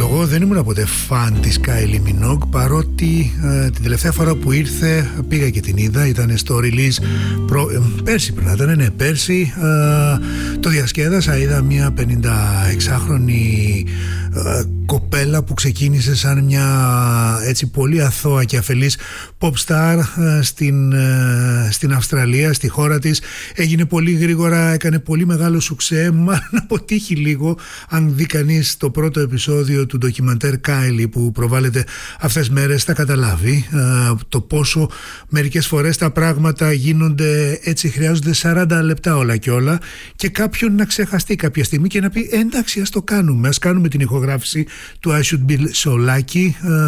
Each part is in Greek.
Εγώ δεν ήμουν ποτέ φαν της Kylie Minogue, παρότι την τελευταία φορά που ήρθε πήγα και την είδα, ήταν στο release πέρσι πριν να ήταν, ναι, πέρσι το διασκέδασα, είδα μια 56χρονη κοπέλα που ξεκίνησε σαν μια έτσι πολύ αθώα και αφελής pop star στην Αυστραλία, στη χώρα της. Έγινε πολύ γρήγορα, έκανε πολύ μεγάλο σουξέ, μάλλον αποτύχει λίγο αν δει κανείς το πρώτο επεισόδιο του ντοκιμαντέρ Kylie που προβάλλεται αυτές τις μέρες, θα καταλάβει το πόσο μερικές φορές τα πράγματα γίνονται έτσι, χρειάζονται 40 λεπτά όλα και όλα και κάποιον να ξεχαστεί κάποια στιγμή και να πει εντάξει, ας το κάνουμε, ας κάνουμε την ηχογράφηση του I Should Be Solaki.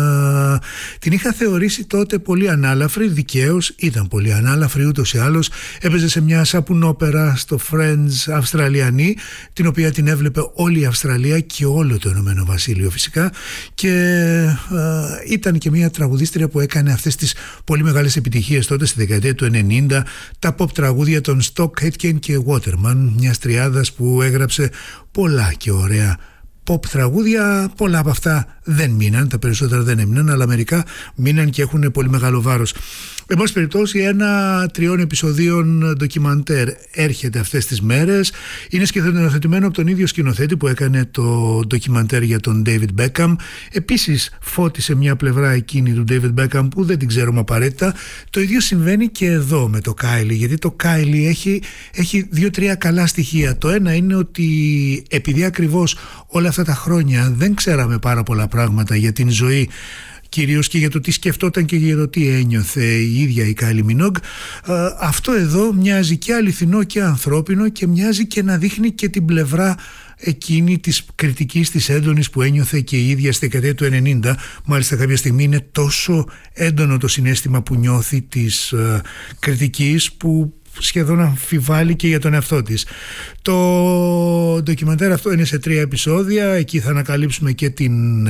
Την είχα θεωρήσει τότε πολύ ανάλαφρη, δικαίως ήταν πολύ ανάλαφρη ούτως ή άλλως, έπαιζε σε μια σαπουνόπερα στο Friends Αυστραλιανή, την οποία την έβλεπε όλη η Αυστραλία και όλο το Ηνωμένο Βασίλειο φυσικά, και ήταν και μια τραγουδίστρια που έκανε αυτές τις πολύ μεγάλες επιτυχίες τότε στη δεκαετία του 90, τα pop τραγούδια των Stock, Aitken και Waterman, μιας τριάδας που έγραψε πολλά και ωραία pop τραγούδια. Πολλά από αυτά δεν μείναν, τα περισσότερα δεν έμειναν, αλλά μερικά μείναν και έχουν πολύ μεγάλο βάρος. Εν πάση περιπτώσει, ένα 3 επεισοδίων ντοκιμαντέρ έρχεται αυτές τις μέρες. Είναι σκηνοθετημένο από τον ίδιο σκηνοθέτη που έκανε το ντοκιμαντέρ για τον David Beckham. Επίσης φώτισε μια πλευρά εκείνη του David Beckham που δεν την ξέρουμε απαραίτητα. Το ίδιο συμβαίνει και εδώ με το Kylie, γιατί το Kylie έχει 2-3 καλά στοιχεία. Το ένα είναι ότι επειδή ακριβώς όλα αυτά τα χρόνια δεν ξέραμε πάρα πολλά πράγματα για την ζωή, κυρίως και για το τι σκεφτόταν και για το τι ένιωθε η ίδια η Kylie Minogue, αυτό εδώ μοιάζει και αληθινό και ανθρώπινο και μοιάζει και να δείχνει και την πλευρά εκείνη της κριτικής της έντονης που ένιωθε και η ίδια στη δεκαετία του 90. Μάλιστα κάποια στιγμή είναι τόσο έντονο το συναίσθημα που νιώθει της κριτικής που σχεδόν αμφιβάλλει και για τον εαυτό της. Το ντοκιμαντέρ αυτό είναι σε 3 επεισόδια. Εκεί θα ανακαλύψουμε και την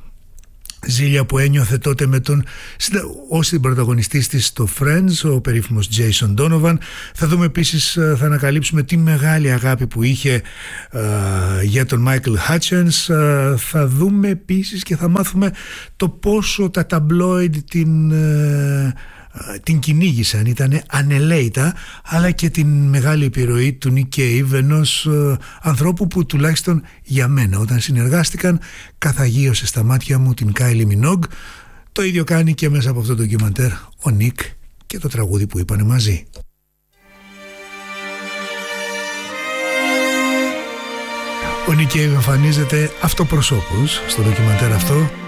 ζήλια που ένιωθε τότε ως την πρωταγωνιστής της στο Friends, ο περίφημος Jason Donovan. Θα δούμε επίσης, θα ανακαλύψουμε τη μεγάλη αγάπη που είχε για τον Michael Hutchence. Θα δούμε επίσης και θα μάθουμε το πόσο τα tabloid την κυνήγησαν, ήταν ανελαίητα, αλλά και την μεγάλη επιρροή του Nick Cave, ενός ανθρώπου που τουλάχιστον για μένα όταν συνεργάστηκαν καθαγίωσε στα μάτια μου την Kylie Minogue. Το ίδιο κάνει και μέσα από αυτό το ντοκιμαντέρ ο Nick και το τραγούδι που είπανε μαζί. Ο Nick Cave εμφανίζεται αυτοπροσώπως στο ντοκιμαντέρ αυτό.